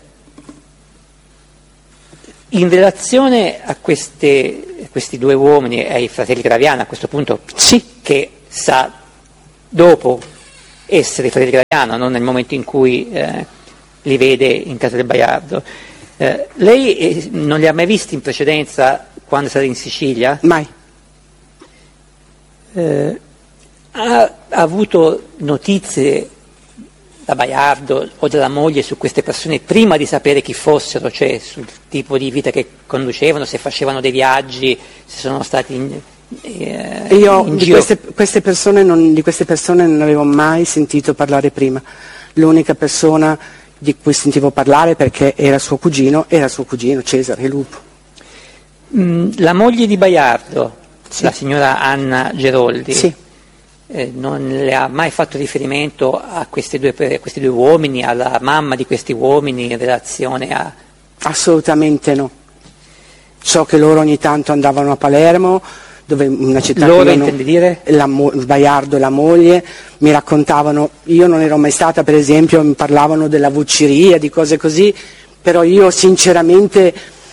in relazione a queste, questi due uomini e ai fratelli Graviano, a questo punto sì, che sa dopo essere fratelli Graviano, non nel momento in cui eh, li vede in casa del Baiardo. Eh, lei eh, non li ha mai visti in precedenza quando è stata in Sicilia? Mai. Eh, ha, ha avuto notizie da Baiardo o dalla moglie su queste persone prima di sapere chi fossero, cioè sul tipo di vita che conducevano, se facevano dei viaggi, se sono stati in, eh, Io in di giro? queste, queste persone non, di queste persone non avevo mai sentito parlare prima. L'unica persona di cui sentivo parlare, perché era suo cugino, era suo cugino Cesare Lupo. Mm, la moglie di Baiardo, sì. La signora Anna Geroldi, sì. eh, non le ha mai fatto riferimento a questi due, a questi due uomini, alla mamma di questi uomini in relazione a... Assolutamente no. So che loro ogni tanto andavano a Palermo, dove una città loro che intendi dire? La, Baiardo e la moglie mi raccontavano, io non ero mai stata per esempio, mi parlavano della vucciria, di cose così, però io sinceramente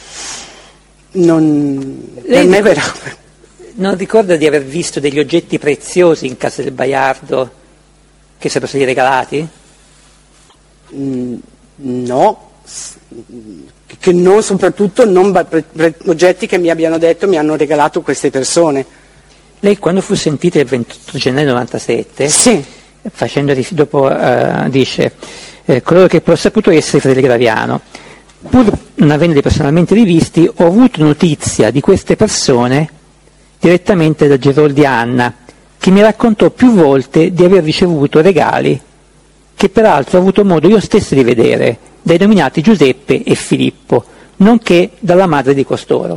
non, Lei per me ricorda, era... non ricorda di aver visto degli oggetti preziosi in casa del Baiardo che sarebbero stati regalati? Mm, no, che non, soprattutto non oggetti che mi abbiano detto mi hanno regalato queste persone. Lei quando fu sentita il ventotto gennaio novantasette, sì. facendo dopo uh, dice eh, coloro che ho saputo essere i fratelli Graviano, pur non avendoli personalmente rivisti, ho avuto notizia di queste persone direttamente da Geroldi Anna, che mi raccontò più volte di aver ricevuto regali che peraltro ho avuto modo io stesso di vedere dai nominati Giuseppe e Filippo, nonché dalla madre di costoro.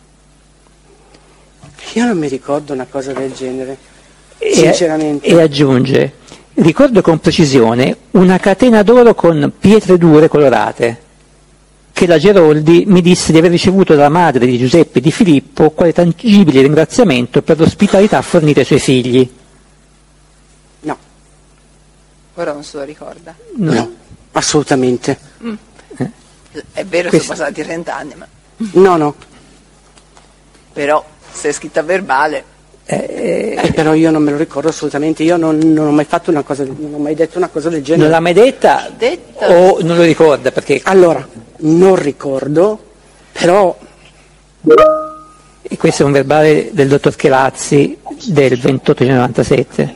Io non mi ricordo una cosa del genere, e, sinceramente. E aggiunge, ricordo con precisione una catena d'oro con pietre dure colorate, che la Geroldi mi disse di aver ricevuto dalla madre di Giuseppe e di Filippo quale tangibile ringraziamento per l'ospitalità fornita ai suoi figli. No. Ora non se lo ricorda. No. No. Assolutamente. Mm. Eh. È vero, che sono passati trent'anni, ma... No, no. Però, se è scritta a verbale... Eh, eh, però io non me lo ricordo assolutamente, io non, non ho mai fatto una cosa, non ho mai detto una cosa del genere. Non l'ha mai detta? Detta. O non lo ricorda? Perché... Allora, non ricordo, però... E questo è un verbale del dottor Chelazzi del ventotto novantasette.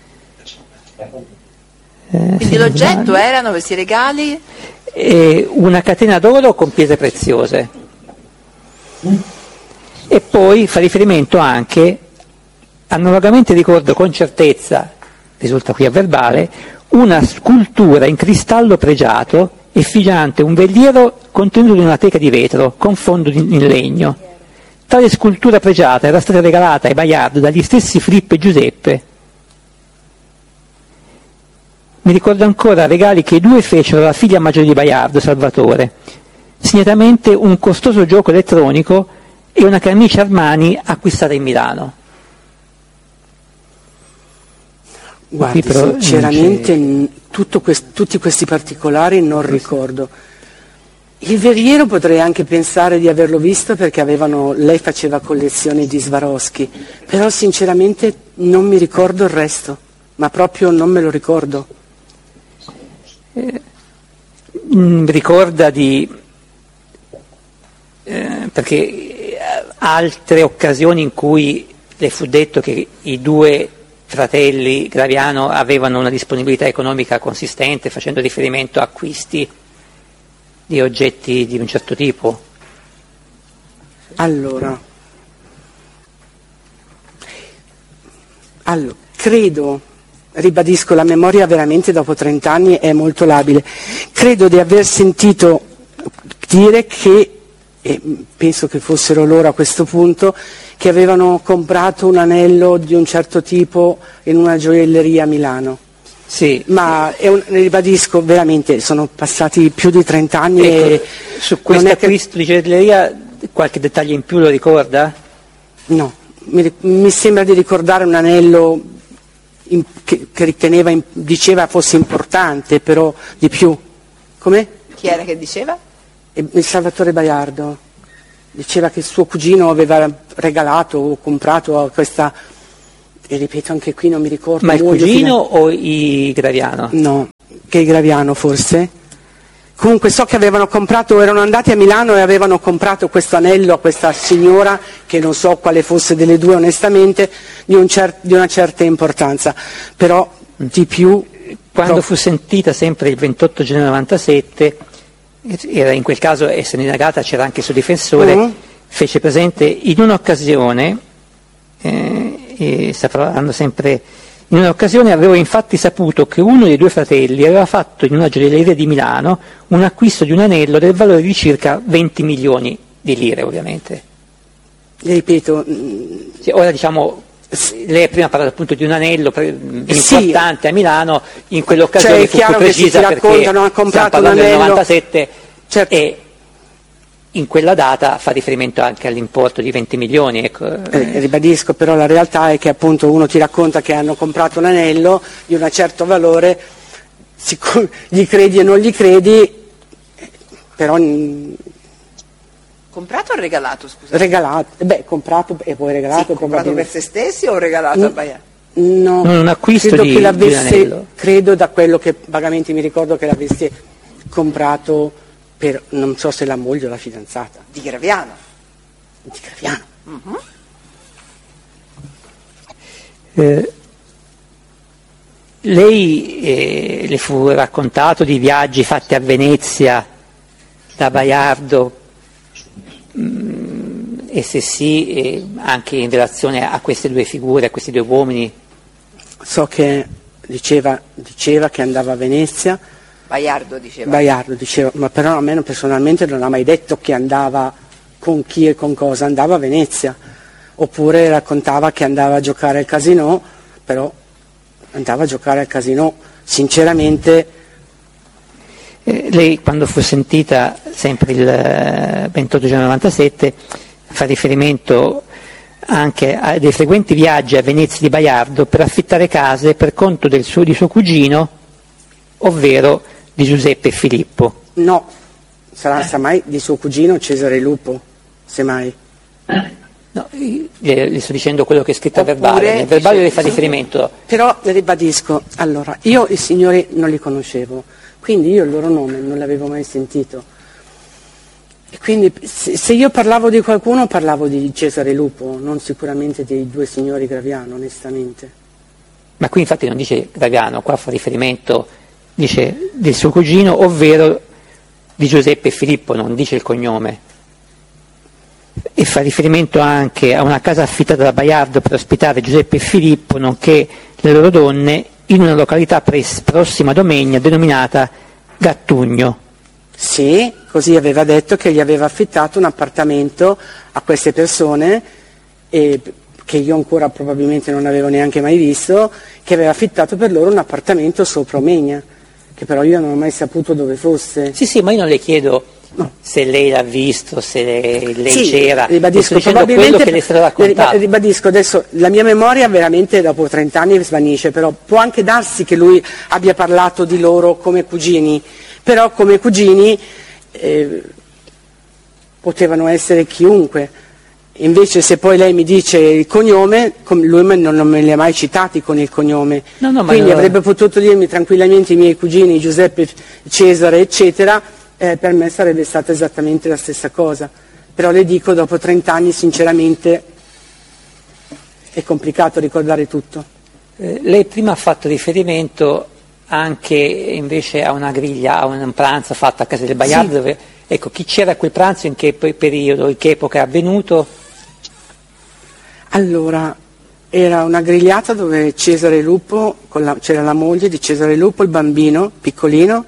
Eh, Quindi l'oggetto erano questi regali? E una catena d'oro con pietre preziose. E poi fa riferimento anche, analogamente ricordo con certezza, risulta qui a verbale, una scultura in cristallo pregiato effigiante un veliero contenuto in una teca di vetro con fondo in legno. Tale scultura pregiata era stata regalata ai Baiardo dagli stessi Filippo e Giuseppe. Mi ricordo ancora regali che i due fecero alla figlia maggiore di Baiardo, Salvatore, segnatamente un costoso gioco elettronico e una camicia Armani acquistata in Milano. Guardi, sinceramente tutto quest- tutti questi particolari non ricordo. Il veliero potrei anche pensare di averlo visto perché avevano, lei faceva collezioni di Swarovski, però sinceramente non mi ricordo il resto, ma proprio non me lo ricordo. Eh, mh, ricorda di eh, perché eh, altre occasioni in cui le fu detto che i due fratelli Graviano avevano una disponibilità economica consistente, facendo riferimento a acquisti di oggetti di un certo tipo. Allora, allora credo, ribadisco, la memoria veramente dopo trent'anni è molto labile, credo di aver sentito dire che, e penso che fossero loro a questo punto, che avevano comprato un anello di un certo tipo in una gioielleria a Milano. Sì. Ma è un, ribadisco, veramente sono passati più di trenta anni. Ecco, e su questo acquisto che... di gioielleria qualche dettaglio in più lo ricorda? No, mi, mi sembra di ricordare un anello in, che, che riteneva, in, diceva fosse importante, però di più. Come? Chi era che diceva? Il Salvatore Baiardo. Diceva che suo cugino aveva regalato o comprato questa... E ripeto, anche qui non mi ricordo. Ma il cugino o i Graviano? No, che i Graviano forse. Comunque so che avevano comprato, erano andati a Milano e avevano comprato questo anello a questa signora, che non so quale fosse delle due onestamente, di, un cer- di una certa importanza. Però di più... Quando fu sentita sempre il ventotto gennaio novantasette, era in quel caso essendo indagata, c'era anche il suo difensore, mm-hmm. fece presente in un'occasione... Eh, e sta parlando sempre in un'occasione avevo infatti saputo che uno dei due fratelli aveva fatto in una gioielleria di Milano un acquisto di un anello del valore di circa venti milioni di lire, ovviamente. Ripeto, sì, ora diciamo lei prima parlava appunto di un anello importante sì. a Milano, in quell'occasione cioè, fu più precisa perché raccontano, ha comprato un anello del novantasette certo. e in quella data fa riferimento anche all'importo di venti milioni. Ecco. Eh, ribadisco, però la realtà è che appunto uno ti racconta che hanno comprato un anello di un certo valore, sic- gli credi e non gli credi, però... Comprato o regalato, scusa? Regalato, beh, comprato e poi regalato. Sì, comprato per se stessi o regalato mm, a Baiardo? No, non un acquisto credo di, che l'avesse, di un anello. Credo da quello che vagamente mi ricordo che l'avesse comprato... Per, non so se la moglie o la fidanzata. Di Graviano. Di Graviano. Uh-huh. Eh, lei eh, le fu raccontato di viaggi fatti a Venezia da Baiardo mh, e se sì, eh, anche in relazione a queste due figure, a questi due uomini? So che diceva, diceva che andava a Venezia. Baiardo diceva. Baiardo diceva, ma però a me personalmente non ha mai detto che andava con chi e con cosa, andava a Venezia, oppure raccontava che andava a giocare al casinò, però andava a giocare al casinò, sinceramente. Eh, lei quando fu sentita, sempre il ventotto gennaio novantasette, fa riferimento anche a dei frequenti viaggi a Venezia di Baiardo per affittare case per conto del suo, di suo cugino, ovvero di Giuseppe Filippo. No, sarà semmai di suo cugino Cesare Lupo, semmai. No, le, le sto dicendo quello che è scritto a verbale, nel verbale le fa riferimento. Però ribadisco, allora, io i signori non li conoscevo, quindi io il loro nome non l'avevo mai sentito. E quindi se, se io parlavo di qualcuno parlavo di Cesare Lupo, non sicuramente dei due signori Graviano, onestamente. Ma qui infatti non dice Graviano, qua fa riferimento... dice del suo cugino, ovvero di Giuseppe Filippo, non dice il cognome, e fa riferimento anche a una casa affittata da Baiardo per ospitare Giuseppe e Filippo, nonché le loro donne, in una località pres- prossima a Domegna denominata Gattugno. Sì, così aveva detto che gli aveva affittato un appartamento a queste persone, e che io ancora probabilmente non avevo neanche mai visto, che aveva affittato per loro un appartamento sopra Omegna, che però io non ho mai saputo dove fosse. Sì, sì, ma io non le chiedo no. se lei l'ha visto, se lei, lei sì, c'era, ribadisco, quello che le è stato raccontato. Ribadisco, adesso la mia memoria veramente dopo trent'anni svanisce, però può anche darsi che lui abbia parlato di loro come cugini, però come cugini eh, potevano essere chiunque. Invece se poi lei mi dice il cognome, lui non me li ha mai citati con il cognome, no, no, quindi no. avrebbe potuto dirmi tranquillamente i miei cugini Giuseppe, Cesare eccetera, eh, per me sarebbe stata esattamente la stessa cosa, però le dico dopo trent'anni sinceramente è complicato ricordare tutto. Eh, lei prima ha fatto riferimento anche invece a una griglia, a un pranzo fatto a casa del Baiardo, sì. dove, ecco, chi c'era a quel pranzo, in che periodo, in che epoca è avvenuto? Allora, era una grigliata dove Cesare Lupo, con la, c'era la moglie di Cesare Lupo, il bambino piccolino,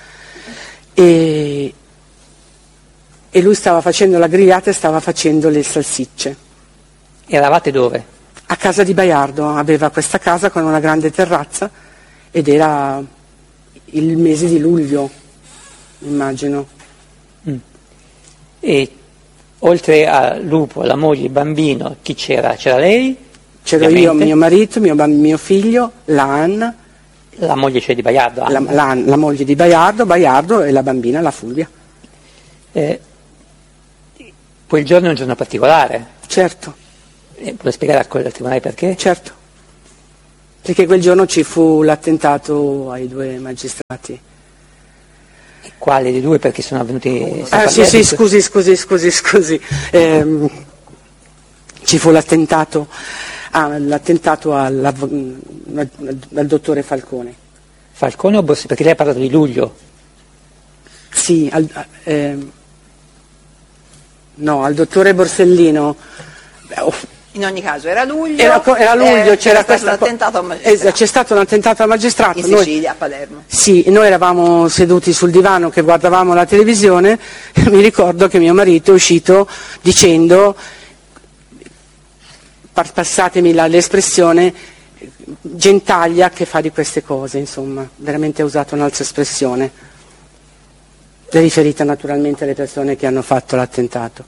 e, e lui stava facendo la grigliata e stava facendo le salsicce. Eravate dove? A casa di Baiardo, aveva questa casa con una grande terrazza ed era il mese di luglio, immagino. Mm. E oltre a Lupo, la moglie, il bambino, chi c'era? C'era lei? C'ero io, mio marito, mio, mio figlio, la Anna. La moglie cioè di Baiardo? La, la, la moglie di Baiardo, Baiardo e la bambina, la Fulvia. Eh, quel giorno è un giorno particolare. Certo. Eh, puoi spiegare al tribunale perché? Certo. Perché quel giorno ci fu l'attentato ai due magistrati. E quali dei due? Perché sono avvenuti... Ah, sì, sì, scusi, scusi, scusi, scusi. Eh, ci fu l'attentato, ah, l'attentato al, al, al dottore Falcone. Falcone o Borsellino? Perché lei ha parlato di luglio. Sì, al, eh, no, al dottore Borsellino. Oh, in ogni caso era luglio, era, era luglio eh, c'era, c'era stato un attentato al magistrato. C'è stato un attentato al magistrato. In Sicilia, noi, a Palermo. Sì, noi eravamo seduti sul divano che guardavamo la televisione e mi ricordo che mio marito è uscito dicendo, passatemi la, l'espressione, gentaglia che fa di queste cose, insomma, veramente ha usato un'altra espressione, riferita naturalmente alle persone che hanno fatto l'attentato.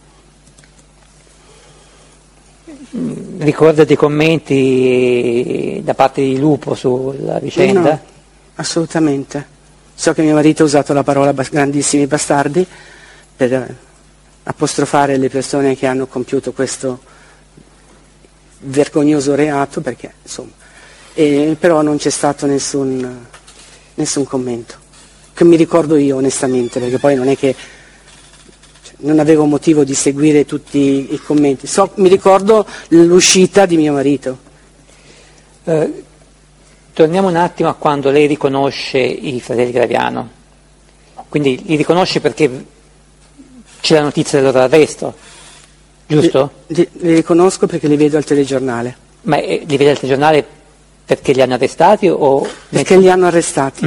Ricorda dei commenti da parte di Lupo sulla vicenda? No, assolutamente. So che mio marito ha usato la parola grandissimi bastardi per apostrofare le persone che hanno compiuto questo vergognoso reato, perché insomma, e, però non c'è stato nessun, nessun commento, che mi ricordo io onestamente, perché poi non è che non avevo motivo di seguire tutti i commenti. So, mi ricordo l'uscita di mio marito. Eh, torniamo un attimo a quando lei riconosce i fratelli Graviano. Quindi li riconosce perché c'è la notizia del loro arresto, giusto? Li, li riconosco perché li vedo al telegiornale. Ma eh, li vede al telegiornale perché li hanno arrestati o... Perché li hanno arrestati. Mm.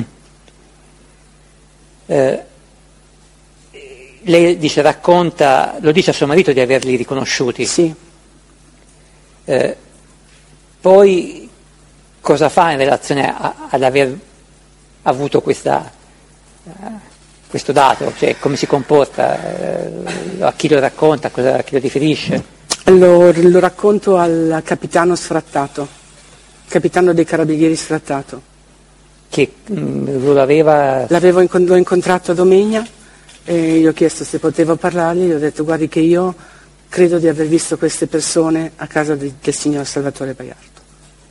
Eh, Lei dice, racconta, lo dice a suo marito di averli riconosciuti. Sì. Eh, poi cosa fa in relazione a, ad aver avuto questa, uh, questo dato? Cioè come si comporta? Uh, a chi lo racconta? Cosa, a chi lo riferisce? Lo, lo racconto al capitano sfrattato, capitano dei carabinieri sfrattato. Che mh, lo aveva... L'avevo incont- l'ho incontrato a Domegna. E gli ho chiesto se potevo parlargli, gli ho detto guardi che io credo di aver visto queste persone a casa di, del signor Salvatore Baiardo.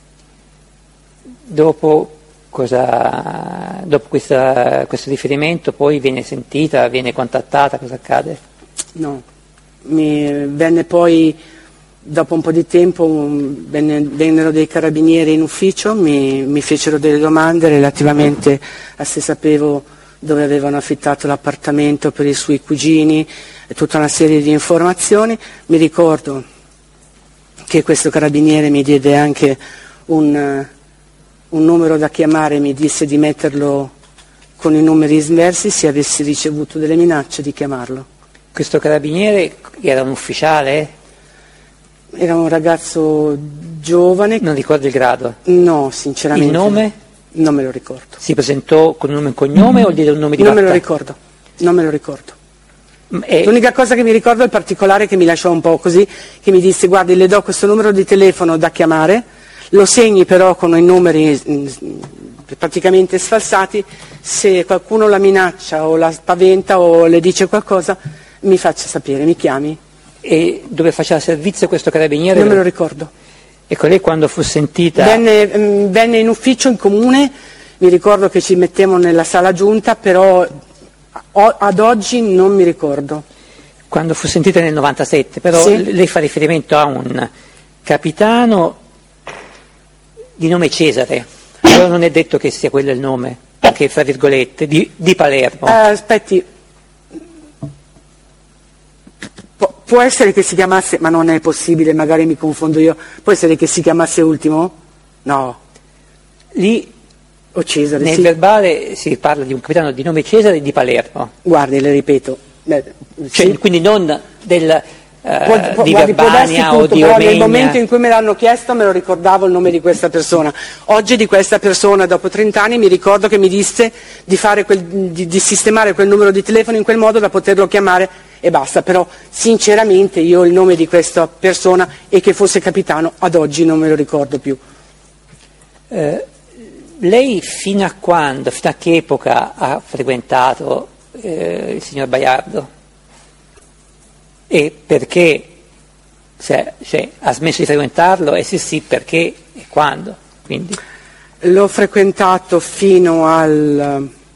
Dopo, cosa, dopo questa, questo riferimento poi viene sentita, viene contattata, cosa accade? No, mi venne poi, dopo un po' di tempo, venne, vennero dei carabinieri in ufficio, mi, mi fecero delle domande relativamente a se sapevo dove avevano affittato l'appartamento per i suoi cugini e tutta una serie di informazioni. Mi ricordo che questo carabiniere mi diede anche un, un numero da chiamare, mi disse di metterlo con i numeri inversi se avessi ricevuto delle minacce di chiamarlo. Questo carabiniere era un ufficiale? Era un ragazzo giovane. Non ricordo il grado? No, sinceramente. Il nome? Non me lo ricordo. Si presentò con nome e cognome o diede un nome di Non battaglia? me lo ricordo, non me lo ricordo. E... L'unica cosa che mi ricordo è il particolare che mi lasciò un po' così, che mi disse guardi le do questo numero di telefono da chiamare, lo segni però con i numeri mh, praticamente sfalsati, se qualcuno la minaccia o la spaventa o le dice qualcosa mi faccia sapere, mi chiami. E dove faceva servizio questo carabiniere? Non me lo ricordo. Ecco, lei quando fu sentita... Venne, mh, venne in ufficio in comune, mi ricordo che ci mettemmo nella sala giunta, però o, ad oggi non mi ricordo. Quando fu sentita nel novantasette, però sì. Lei fa riferimento a un capitano di nome Cesare, però non è detto che sia quello il nome, che fra virgolette, di, di Palermo. Eh, aspetti, Pu- può essere che si chiamasse, ma non è possibile, magari mi confondo io, può essere che si chiamasse Ultimo? No. Lì o Cesare, nel sì. verbale si parla di un capitano di nome Cesare di Palermo. Guardi, le ripeto. Eh, cioè, sì. Quindi non del, uh, eh, può, può, di guardi, Verbania tutto, o di però Omegna. nel momento in cui me l'hanno chiesto me lo ricordavo il nome di questa persona. Oggi di questa persona, dopo trenta anni, mi ricordo che mi disse di, fare quel, di, di sistemare quel numero di telefono in quel modo da poterlo chiamare e basta. Però sinceramente io il nome di questa persona e che fosse capitano ad oggi non me lo ricordo più. Eh, lei fino a quando, fino a che epoca ha frequentato eh, il signor Baiardo? E perché, cioè, cioè, ha smesso di frequentarlo e se sì perché e quando? Quindi. L'ho frequentato fino al